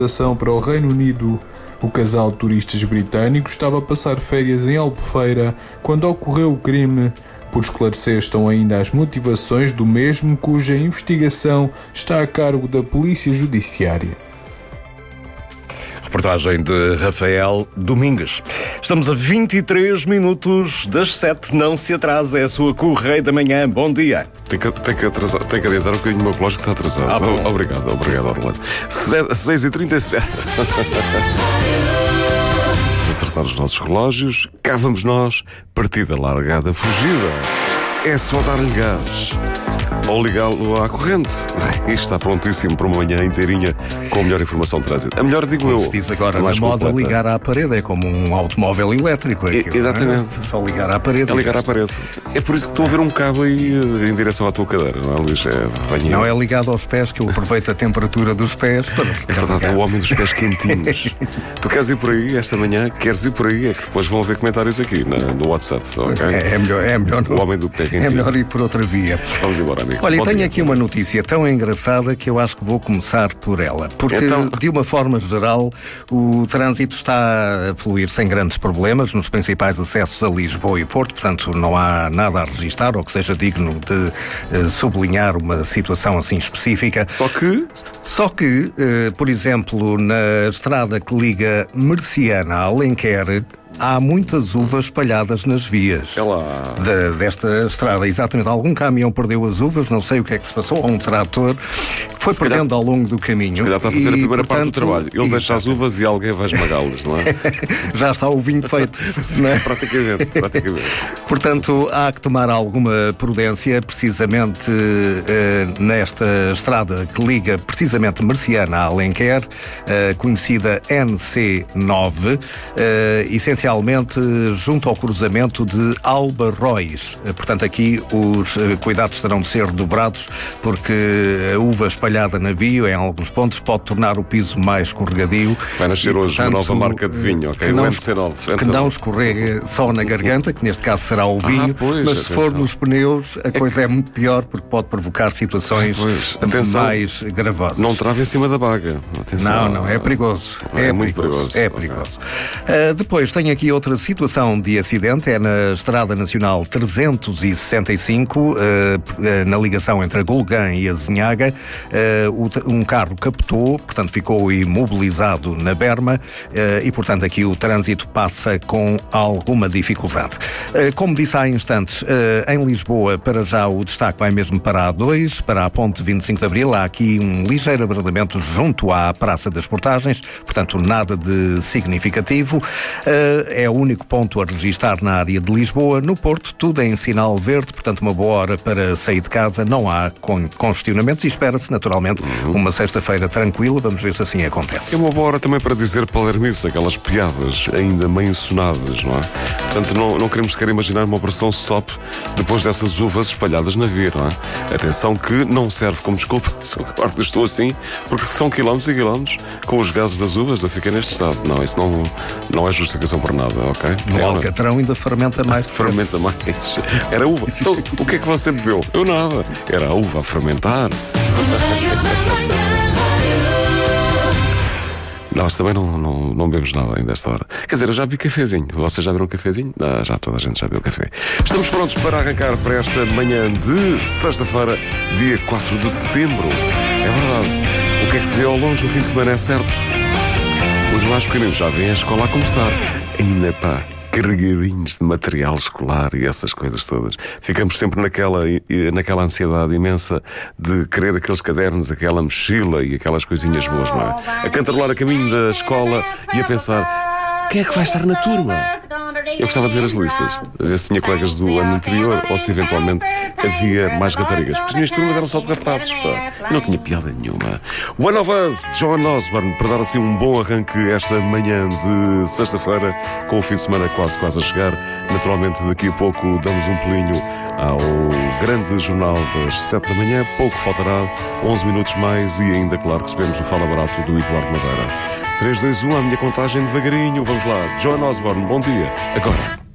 Para o Reino Unido. O casal de turistas britânicos estava a passar férias em Albufeira quando ocorreu o crime. Por esclarecer estão ainda as motivações do mesmo, cuja investigação está a cargo da Polícia Judiciária. Reportagem de Rafael Domingues. Estamos a 23 minutos das 7. Não se atrasa, é a sua Correio da Manhã. Bom dia. Tem que adiantar um bocadinho o meu relógio que está atrasado. Obrigado, Orlando. 6h37. Acertar os nossos relógios. Cá vamos nós. Partida largada, fugida. É só dar-lhe gás. Ou ligá-lo à corrente. Isto está prontíssimo para uma manhã inteirinha com a melhor informação de trânsito. A melhor, digo eu. Se diz agora na moda, completa. Ligar à parede. É como um automóvel elétrico. Exatamente. Não é? Só ligar à parede. É ligar à parede. É por isso que estou a ver um cabo aí em direção à tua cadeira, não é, Luís? Não é ligado aos pés, que eu aproveito a temperatura dos pés. É verdade, é o homem dos pés quentinhos. Tu queres ir por aí esta manhã? Queres ir por aí? É que depois vão haver comentários aqui no WhatsApp. Okay? É melhor. O homem do pé quentinho. É melhor ir por outra via. Vamos embora, amigo. Olha, tenho aqui uma notícia tão engraçada que eu acho que vou começar por ela. Porque, de uma forma geral, o trânsito está a fluir sem grandes problemas nos principais acessos a Lisboa e Porto. Portanto, não há nada a registrar ou que seja digno de sublinhar uma situação assim específica. Só que, por exemplo, na estrada que liga Merciana a Alenquer, há muitas uvas espalhadas nas vias desta estrada. Exatamente, algum caminhão perdeu as uvas, não sei o que é que se passou, ou um trator foi perdendo ao longo do caminho. Se calhar está a fazer a primeira parte do trabalho. Ele deixa as uvas e alguém vai esmagá-las, não é? Já está o vinho feito, não é? Praticamente. Portanto, há que tomar alguma prudência, precisamente nesta estrada que liga precisamente Merciana a Alenquer, conhecida NC9, essencialmente junto ao cruzamento de Albarróis. Portanto, aqui os cuidados terão de ser dobrados, porque a uva espalhada na via, em alguns pontos, pode tornar o piso mais escorregadio. Vai nascer hoje uma nova marca de vinho, ok? Que não escorregue só na garganta, que neste caso será o vinho, mas se for nos pneus, a coisa é muito pior, porque pode provocar situações mais gravosas. Não trava em cima da baga. Atenção. Não, é perigoso. É muito perigoso. É perigoso. Depois, tenho aqui outra situação de acidente, é na Estrada Nacional 365, na ligação entre a Golgã e a Zinhaga. Um carro captou, portanto ficou imobilizado na berma e, portanto, aqui o trânsito passa com alguma dificuldade. Como disse há instantes, em Lisboa, para já o destaque vai mesmo para a A2, para a Ponte 25 de Abril. Há aqui um ligeiro abrandamento junto à Praça das Portagens, portanto nada de significativo. É o único ponto a registrar na área de Lisboa. No Porto, tudo em sinal verde, portanto uma boa hora para sair de casa. Não há congestionamentos e espera-se naturalmente uma sexta-feira tranquila. Vamos ver se assim acontece. É uma boa hora também para dizer palermice, aquelas piadas ainda meio sonadas, não é? Portanto, não queremos sequer imaginar uma operação stop depois dessas uvas espalhadas na via, não é? Atenção que não serve como desculpa, agora estou assim, porque são quilómetros e quilómetros com os gases das uvas a ficar neste estado. Não, isso não é justificação por nada, ok? No Alcatrão ainda fermenta mais. Fermenta mais. Era uva. Então, o que é que você bebeu? Eu nada. Era a uva a fermentar. Nós também não bebemos nada ainda esta hora. Quer dizer, eu já bebi cafezinho. Vocês já beberam um cafezinho? Já toda a gente já bebeu café. Estamos prontos para arrancar para esta manhã de sexta-feira, dia 4 de setembro. É verdade. O que é que se vê ao longe? O fim de semana é certo. Os mais pequeninos já vêm a escola a começar. Ainda carregadinhos de material escolar e essas coisas todas. Ficamos sempre naquela ansiedade imensa de querer aqueles cadernos, aquela mochila e aquelas coisinhas boas, não é? A cantarolar a caminho da escola e a pensar: quem é que vai estar na turma? Eu gostava de ver as listas, a ver se tinha colegas do ano anterior ou se eventualmente havia mais raparigas. Porque as minhas turmas eram só de rapazes, pá. E não tinha piada nenhuma. One of Us, John Osborne, para dar assim um bom arranque esta manhã de sexta-feira, com o fim de semana quase a chegar. Naturalmente, daqui a pouco damos um pulinho ao grande jornal das 7 da manhã. Pouco faltará, 11 minutos mais e ainda, claro, recebemos o Fala Barato do Eduardo Madeira. 3, 2, 1, a minha contagem devagarinho. Vamos lá. John Osborne, bom dia. Agora.